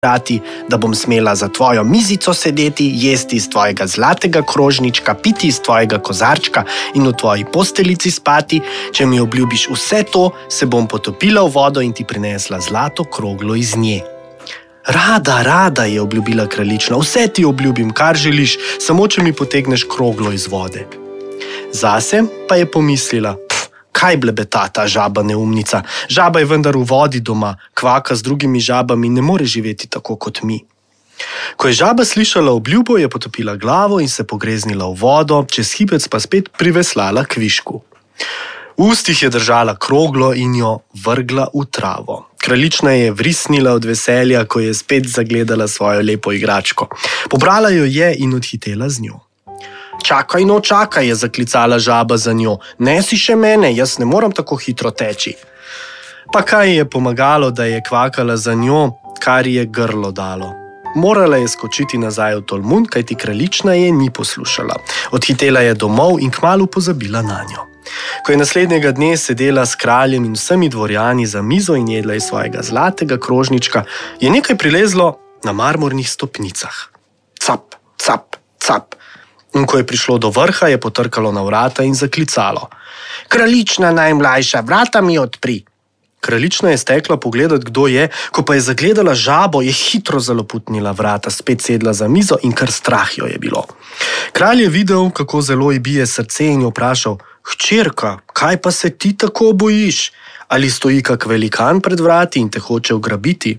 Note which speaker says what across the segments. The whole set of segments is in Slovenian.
Speaker 1: da bom smela za tvojo mizico sedeti, jesti iz tvojega zlatega krožnička, piti iz tvojega kozarčka in v tvoji posteljici spati. Če mi obljubiš vse to, se bom potopila v vodo in ti prinesla zlato kroglo iz nje. Rada, je obljubila kraljična, vse ti obljubim, kar želiš, samo če mi potegneš kroglo iz vode. Zase pa je pomislila, kaj blebeta ta žaba neumnica, žaba je vendar v vodi doma, kvaka z drugimi žabami ne more živeti tako kot mi. Ko je žaba slišala obljubo, je potopila glavo in se pogreznila v vodo, čez hipec pa spet priveslala k višku. V ustih je držala kroglo in jo vrgla v travo. Kraljična je vrisnila od veselja, ko je spet zagledala svojo lepo igračko. Pobrala jo je in odhitela z njo. Čakaj, je zaklicala žaba za njo. Nesi še mene, jaz ne moram tako hitro teči. Pa kaj je pomagalo, da je kvakala za njo, kar je grlo dalo. Morala je skočiti nazaj v tolmun, kajti kraljična je ni poslušala. Odhitela je domov in kmalu pozabila na njo. Ko je naslednjega dne sedela s kraljem in vsemi dvorjani za mizo in jedla iz svojega zlatega krožnička, je nekaj prilezlo na marmornih stopnicah. Cap, cap, cap. In ko je prišlo do vrha, je potrkalo na vrata in zaklicalo. Kraljična najmlajša, vrata mi odpri. Kraljična je stekla pogledat, kdo je, ko pa je zagledala žabo, je hitro zaloputnila vrata, spet sedla za mizo in kar strah jo je bilo. Kralj je videl, kako zelo ji bije srce in jo vprašal, hčerka, kaj pa se ti tako bojiš? Ali stoji kak velikan pred vrati in te hoče ugrabiti?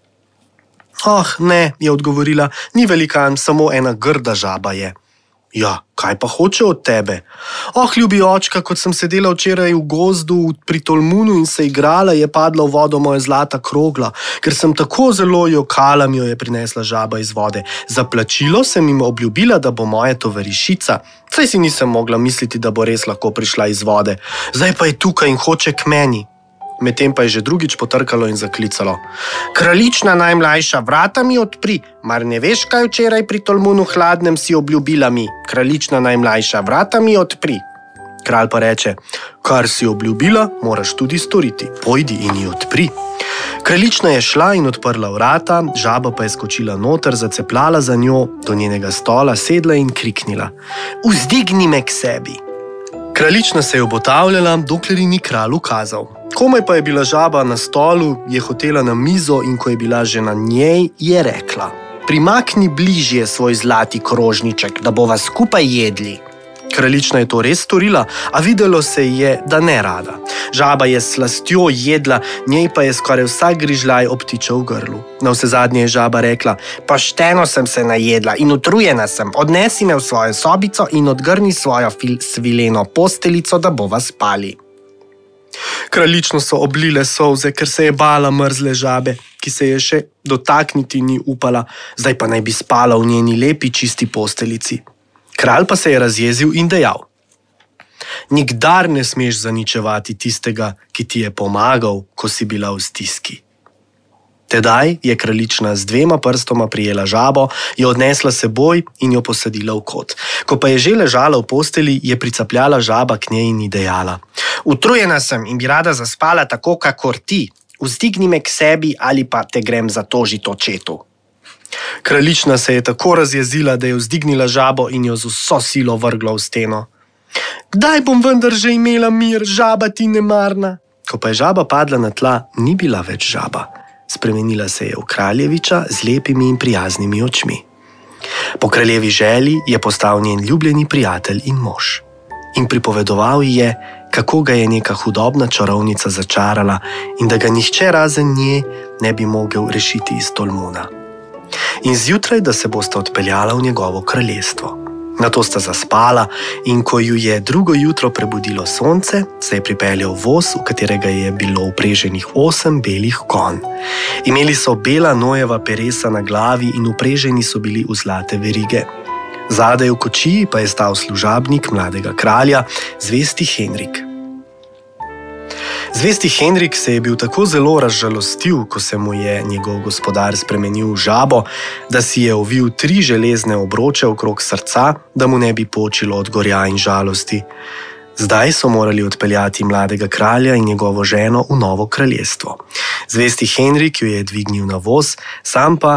Speaker 1: Ne, je odgovorila, ni velikan, samo ena grda žaba je. Ja, kaj pa hoče od tebe? Ljubi očka, kot sem sedela včeraj v gozdu pri tolmunu in se igrala, je padla v vodo moja zlata krogla. Ker sem tako zelo jokala, mi jo je prinesla žaba iz vode. Za plačilo sem jim obljubila, da bo moja tovarišica. Saj si nisem mogla misliti, da bo res lahko prišla iz vode. Zdaj pa je tukaj in hoče k meni. Medtem pa je že drugič potrkalo in zaklicalo. Kraljična najmlajša, vrata mi odpri, mar ne veš, kaj včeraj pri tolmunu hladnem si obljubila mi? Kraljična najmlajša, vrata mi odpri. Kralj pa reče, kar si obljubila, moraš tudi storiti, pojdi in ji odpri. Kraljična je šla in odprla vrata, žaba pa je skočila noter, zacepljala za njo, do njenega stola sedla in kriknila. Vzdigni me k sebi. Kraljična se je obotavljala, dokler ji ni kralj ukazal. Komaj pa je bila žaba na stolu, je hotela na mizo in ko je bila že na njej, je rekla. Primakni bližje svoj zlati krožniček, da bova skupaj jedli. Kraljična je to res storila, a videlo se je, da ne rada. Žaba je s slastjo jedla, njej pa je skoraj vsak grižljaj obtičal v grlu. Navsezadnje je žaba rekla, pošteno sem se najedla in utrujena sem, odnesi me v svojo sobico in odgrni svojo svileno posteljico, da bova spali. Kraljično so oblile solze, ker se je bala mrzle žabe, ki se je še dotakniti ni upala, zdaj pa naj bi spala v njeni lepi čisti posteljici. Kralj pa se je razjezil in dejal. Nikdar ne smeš zaničevati tistega, ki ti je pomagal, ko si bila v stiski. Tedaj je kraljična z 2 prstoma prijela žabo, jo odnesla seboj in jo posadila v kot. Ko pa je že ležala v posteli, je pricapljala žaba k njej in ji dejala. Utrujena sem in bi rada zaspala tako, kakor ti. Vzdigni me k sebi ali pa te grem zatožit očetu. Kraljična se je tako razjezila, da je vzdignila žabo in jo z vso silo vrgla v steno. Kdaj bom vendar že imela mir, žaba ti nemarna? Ko pa je žaba padla na tla, ni bila več žaba. Spremenila se je v kraljeviča z lepimi in prijaznimi očmi. Po kraljevi želji je postal njen ljubljeni prijatelj in mož. In pripovedoval ji je, kako ga je neka hudobna čarovnica začarala in da ga nihče razen nje ne bi mogel rešiti iz tolmuna. In zjutraj, da se bosta odpeljala v njegovo kraljestvo. Nato sta zaspala in ko ju je drugo jutro prebudilo sonce, se je pripeljal voz, v katerega je bilo vpreženih 8 belih konj. Imeli so bela nojeva peresa na glavi in vpreženi so bili v zlate verige. Zadaj v kočiji pa je stal služabnik mladega kralja, zvesti Henrik. Zvesti Henrik se je bil tako zelo razžalostil, ko se mu je njegov gospodar spremenil v žabo, da si je ovil 3 železne obroče okrog srca, da mu ne bi počilo od gorja in žalosti. Zdaj so morali odpeljati mladega kralja in njegovo ženo v novo kraljestvo. Zvesti Henrik jo je dvignil na voz, sam pa